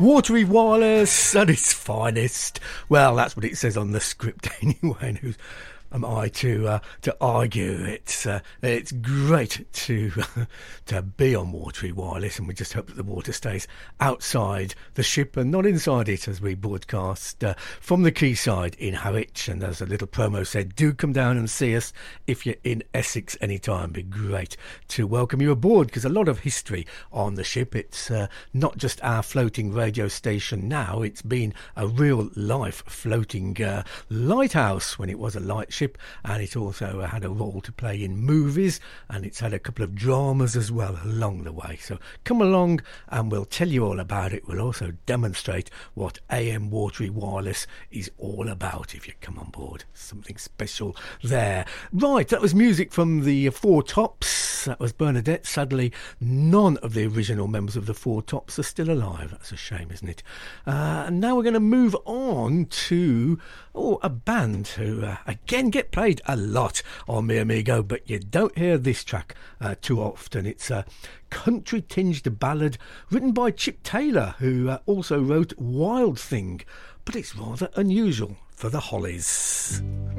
Watery Wireless at its finest. Well, that's what it says on the script anyway. And who am I to argue? It's great to be on Watery Wireless, and we just hope that the water stays outside the ship and not inside it as we broadcast from the quayside in Harwich. And as a little promo said, do come down and see us if you're in Essex anytime. It'd be great to welcome you aboard, because a lot of history on the ship. It's not just our floating radio station now, it's been a real life floating lighthouse when it was a lightship, and it also had a role to play in movies, and it's had a couple of dramas as well along the way. So come along and we'll tell you all about it. We'll also demonstrate what AM Watery Wireless is all about if you come on board. Something special there. Right, that was music from the Four Tops. That was Bernadette. Sadly, none of the original members of the Four Tops are still alive. That's a shame, isn't it? And now we're going to move on to a band who again get played a lot on Mi Amigo, but you don't hear this track too often. It's a country tinged ballad written by Chip Taylor, who also wrote Wild Thing, but it's rather unusual for the Hollies.